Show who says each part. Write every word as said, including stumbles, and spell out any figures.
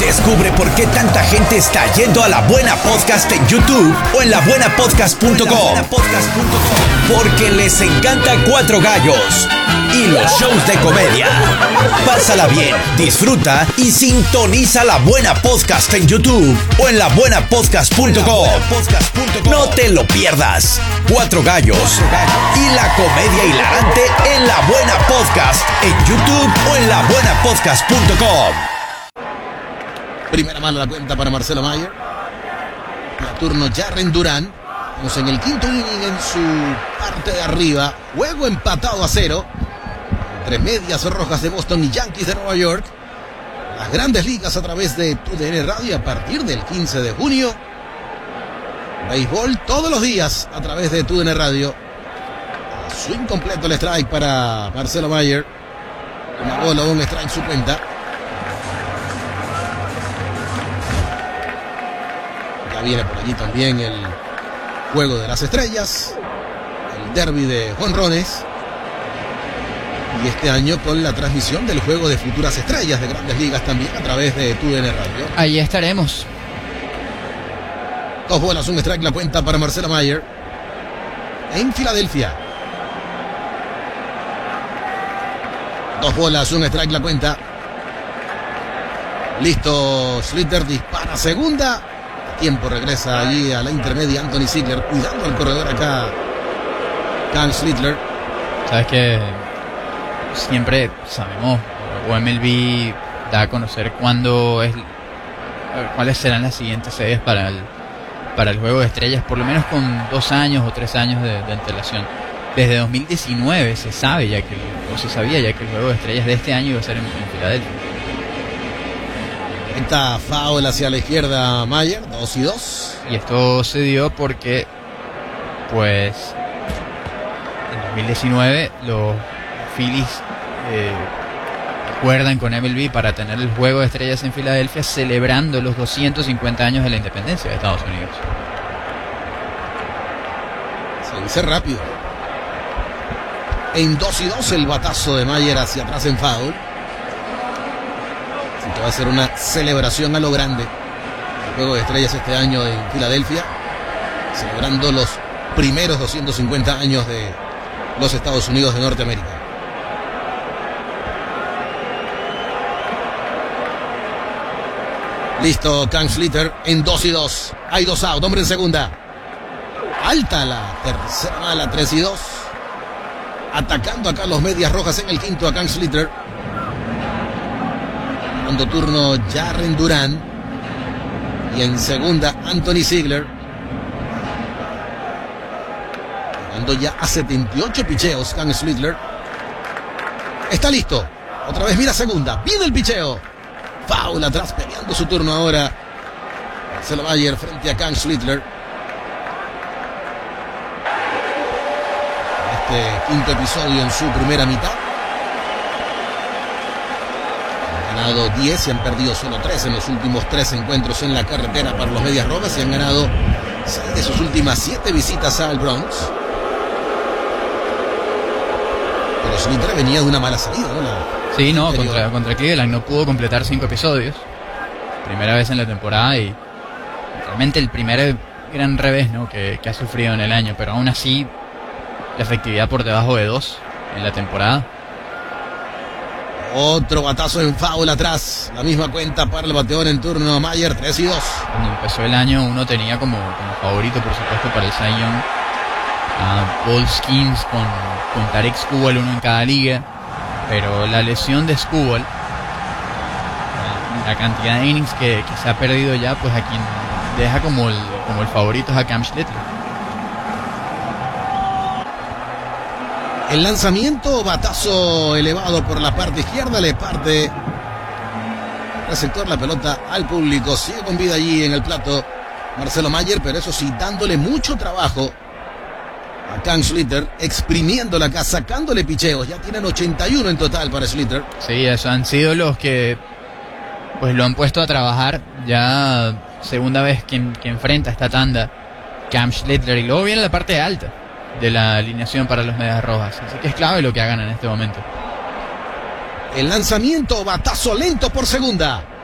Speaker 1: Descubre por qué tanta gente está yendo a La Buena Podcast en YouTube o en la buena podcast punto com. Porque les encanta Cuatro Gallos y los shows de comedia. Pásala bien, disfruta y sintoniza La Buena Podcast en YouTube o en la buena podcast punto com. No te lo pierdas. Cuatro Gallos y la comedia hilarante en La Buena Podcast en YouTube o en la buena podcast punto com.
Speaker 2: Primera mano la cuenta para Marcelo Mayer. El turno Jarren Duran. Estamos en el quinto inning en su parte de arriba. Juego empatado a cero entre Medias Rojas de Boston y Yankees de Nueva York. Las Grandes Ligas a través de Tu D N Radio a partir del quince de junio. Béisbol todos los días a través de Tu D N Radio. Swing completo el strike para Marcelo Mayer. Una bola o un strike su cuenta. Ya viene por allí también el Juego de las Estrellas, el derby de jonrones, y este año con la transmisión del Juego de Futuras Estrellas de Grandes Ligas también a través de Tu D N Radio.
Speaker 3: Ahí estaremos.
Speaker 2: Dos bolas, un strike la cuenta para Marcelo Mayer en Filadelfia. Dos bolas, un strike la cuenta. Listo, Schlitter dispara segunda. Tiempo regresa allí a la intermedia Anthony Ziegler, cuidando al corredor acá Kyle Schlitter.
Speaker 3: Sabes que siempre sabemos, o M L B da a conocer cuándo es, cuáles serán las siguientes sedes para el para el Juego de Estrellas, por lo menos con dos años o tres años de, de antelación. Desde dos mil diecinueve se sabe ya que o se sabía ya que el Juego de Estrellas de este año iba a ser en, en Filadelfia.
Speaker 2: Está foul hacia la izquierda Mayer, dos y dos.
Speaker 3: Y esto se dio porque, pues, en dos mil diecinueve los Phillies eh, acuerdan con M L B para tener el Juego de Estrellas en Filadelfia, celebrando los doscientos cincuenta años de la independencia de Estados Unidos.
Speaker 2: Se dice rápido. En dos y dos el batazo de Mayer hacia atrás en foul. Que va a ser una celebración a lo grande el Juego de Estrellas este año en Filadelfia, celebrando los primeros doscientos cincuenta años de los Estados Unidos de Norteamérica. Listo, Kyle Schlitter en dos y dos. Hay dos out, hombre en segunda. Alta la tercera mala, tres y dos. Atacando acá los Medias Rojas en el quinto a Kyle Schlitter. Dando turno Jarren Duran. Y en segunda Anthony Ziegler. Llegando ya a setenta y ocho picheos Kyle Schlitter. Está listo. Otra vez mira segunda. Viene el picheo. Foul atrás peleando su turno ahora. Marcelo Mayer frente a Kyle Schlitter. Este quinto episodio en su primera mitad. Ganado diez y han perdido solo tres en los últimos tres encuentros en la carretera para los Medias Rojas, y han ganado seis de sus últimas siete visitas al Bronx. Pero Schlitter venía de una mala salida, ¿no? La
Speaker 3: sí, no, contra, contra Cleveland no pudo completar cinco episodios. Primera vez en la temporada y realmente el primer gran revés, ¿no? que, que ha sufrido en el año, pero aún así la efectividad por debajo de dos en la temporada.
Speaker 2: Otro batazo en foul atrás. La misma cuenta para el bateador en turno Mayer, tres y dos.
Speaker 3: Cuando empezó el año uno tenía como, como favorito, por supuesto, para el Cy Young a Paul Skeens con, con Tarek Skubal, uno en cada liga. Pero la lesión de Skubal, la cantidad de innings que, que se ha perdido ya, pues a quien deja como el, como el favorito es a Cam Schlitter.
Speaker 2: El lanzamiento, batazo elevado por la parte izquierda, le parte receptor la pelota al público. Sigue con vida allí en el plato Marcelo Mayer, pero eso sí, dándole mucho trabajo a Kyle Schlitter, exprimiéndola acá, sacándole picheos. Ya tienen ochenta y uno en total para Schlitter.
Speaker 3: Sí, eso han sido los que pues lo han puesto a trabajar. Ya segunda vez que, que enfrenta esta tanda Cam Schlitter, y luego viene la parte alta de la alineación para los Medias Rojas, así que es clave lo que hagan en este momento.
Speaker 2: El lanzamiento, batazo lento por segunda.